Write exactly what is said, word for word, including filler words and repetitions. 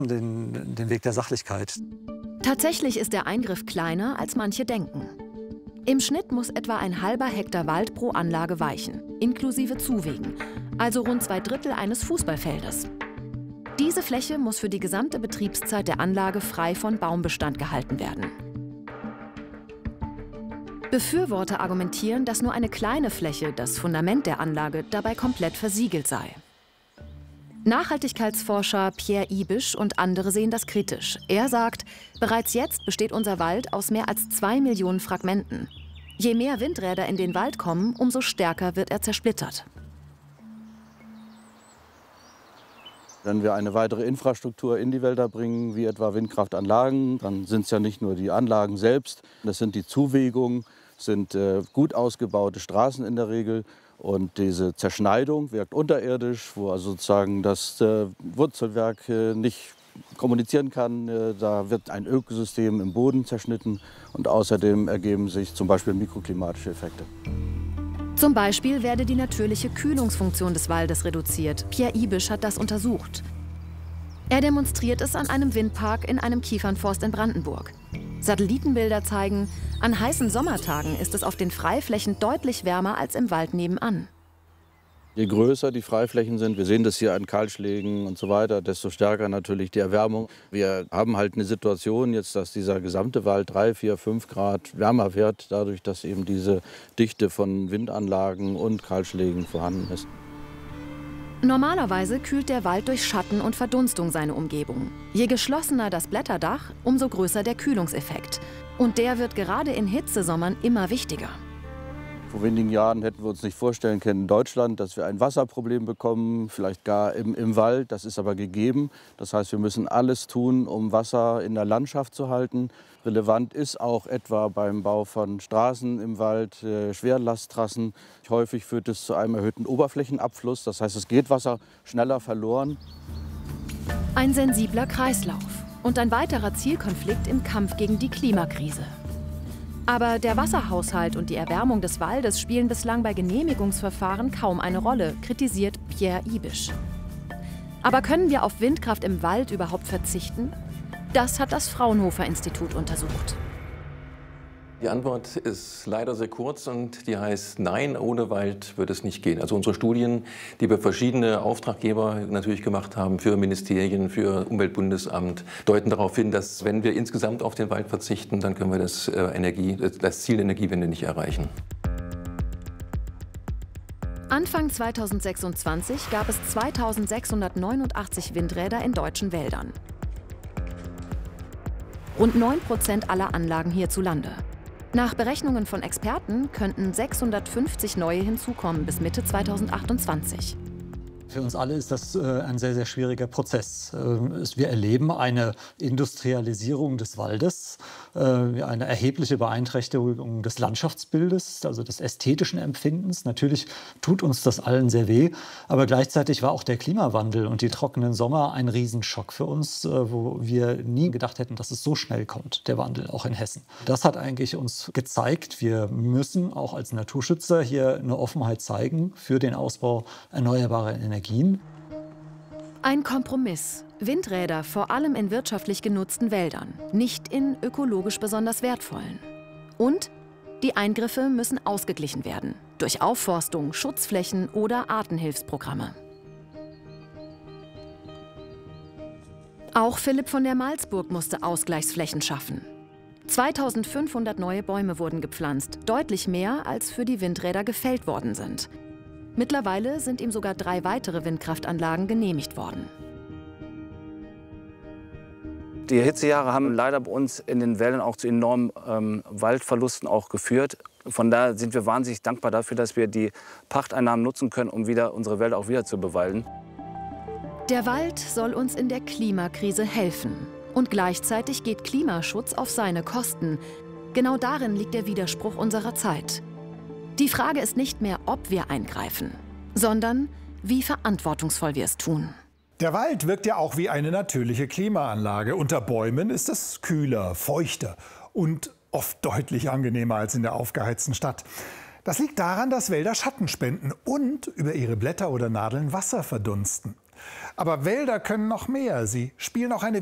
den, den Weg der Sachlichkeit. Tatsächlich ist der Eingriff kleiner, als manche denken. Im Schnitt muss etwa ein halber Hektar Wald pro Anlage weichen, inklusive Zuwegen, also rund zwei Drittel eines Fußballfeldes. Diese Fläche muss für die gesamte Betriebszeit der Anlage frei von Baumbestand gehalten werden. Befürworter argumentieren, dass nur eine kleine Fläche, das Fundament der Anlage, dabei komplett versiegelt sei. Nachhaltigkeitsforscher Pierre Ibisch und andere sehen das kritisch. Er sagt, bereits jetzt besteht unser Wald aus mehr als zwei Millionen Fragmenten. Je mehr Windräder in den Wald kommen, umso stärker wird er zersplittert. Wenn wir eine weitere Infrastruktur in die Wälder bringen, wie etwa Windkraftanlagen, dann sind es ja nicht nur die Anlagen selbst, das sind die Zuwegungen, sind äh, gut ausgebaute Straßen in der Regel. Und diese Zerschneidung wirkt unterirdisch, wo also sozusagen das äh, Wurzelwerk äh, nicht kommunizieren kann. Äh, da wird ein Ökosystem im Boden zerschnitten und außerdem ergeben sich zum Beispiel mikroklimatische Effekte. Zum Beispiel werde die natürliche Kühlungsfunktion des Waldes reduziert. Pierre Ibisch hat das untersucht. Er demonstriert es an einem Windpark in einem Kiefernforst in Brandenburg. Satellitenbilder zeigen, an heißen Sommertagen ist es auf den Freiflächen deutlich wärmer als im Wald nebenan. Je größer die Freiflächen sind, wir sehen das hier an Kahlschlägen und so weiter, desto stärker natürlich die Erwärmung. Wir haben halt eine Situation jetzt, dass dieser gesamte Wald drei, vier, fünf Grad wärmer wird, dadurch, dass eben diese Dichte von Windanlagen und Kahlschlägen vorhanden ist. Normalerweise kühlt der Wald durch Schatten und Verdunstung seine Umgebung. Je geschlossener das Blätterdach, umso größer der Kühlungseffekt. Und der wird gerade in Hitzesommern immer wichtiger. Vor wenigen Jahren hätten wir uns nicht vorstellen können in Deutschland, dass wir ein Wasserproblem bekommen, vielleicht gar im, im Wald. Das ist aber gegeben. Das heißt, wir müssen alles tun, um Wasser in der Landschaft zu halten. Relevant ist auch etwa beim Bau von Straßen im Wald, äh, Schwerlasttrassen. Häufig führt es zu einem erhöhten Oberflächenabfluss. Das heißt, es geht Wasser schneller verloren. Ein sensibler Kreislauf und ein weiterer Zielkonflikt im Kampf gegen die Klimakrise. Aber der Wasserhaushalt und die Erwärmung des Waldes spielen bislang bei Genehmigungsverfahren kaum eine Rolle, kritisiert Pierre Ibisch. Aber können wir auf Windkraft im Wald überhaupt verzichten? Das hat das Fraunhofer-Institut untersucht. Die Antwort ist leider sehr kurz und die heißt, nein, ohne Wald wird es nicht gehen. Also unsere Studien, die wir verschiedene Auftraggeber natürlich gemacht haben, für Ministerien, für Umweltbundesamt, deuten darauf hin, dass wenn wir insgesamt auf den Wald verzichten, dann können wir das, äh, Energie, das Ziel der Energiewende nicht erreichen. Anfang zweitausendsechsundzwanzig gab es zweitausendsechshundertneunundachtzig Windräder in deutschen Wäldern. Rund neun Prozent aller Anlagen hierzulande. Nach Berechnungen von Experten könnten sechshundertfünfzig neue hinzukommen bis Mitte zweitausendachtundzwanzig. Für uns alle ist das äh, ein sehr, sehr schwieriger Prozess. Äh, wir erleben eine Industrialisierung des Waldes, äh, eine erhebliche Beeinträchtigung des Landschaftsbildes, also des ästhetischen Empfindens. Natürlich tut uns das allen sehr weh, aber gleichzeitig war auch der Klimawandel und die trockenen Sommer ein Riesenschock für uns, äh, wo wir nie gedacht hätten, dass es so schnell kommt, der Wandel, auch in Hessen. Das hat eigentlich uns gezeigt, wir müssen auch als Naturschützer hier eine Offenheit zeigen für den Ausbau erneuerbarer Energien. Ein Kompromiss. Windräder vor allem in wirtschaftlich genutzten Wäldern, nicht in ökologisch besonders wertvollen. Und die Eingriffe müssen ausgeglichen werden durch Aufforstung, Schutzflächen oder Artenhilfsprogramme. Auch Philipp von der Malsburg musste Ausgleichsflächen schaffen. zweitausendfünfhundert neue Bäume wurden gepflanzt, deutlich mehr als für die Windräder gefällt worden sind. Mittlerweile sind ihm sogar drei weitere Windkraftanlagen genehmigt worden. Die Hitzejahre haben leider bei uns in den Wäldern auch zu enormen ähm, Waldverlusten auch geführt. Von daher sind wir wahnsinnig dankbar dafür, dass wir die Pachteinnahmen nutzen können, um wieder unsere Wälder auch wieder zu bewalden. Der Wald soll uns in der Klimakrise helfen. Und gleichzeitig geht Klimaschutz auf seine Kosten. Genau darin liegt der Widerspruch unserer Zeit. Die Frage ist nicht mehr, ob wir eingreifen, sondern wie verantwortungsvoll wir es tun. Der Wald wirkt ja auch wie eine natürliche Klimaanlage. Unter Bäumen ist es kühler, feuchter und oft deutlich angenehmer als in der aufgeheizten Stadt. Das liegt daran, dass Wälder Schatten spenden und über ihre Blätter oder Nadeln Wasser verdunsten. Aber Wälder können noch mehr. Sie spielen auch eine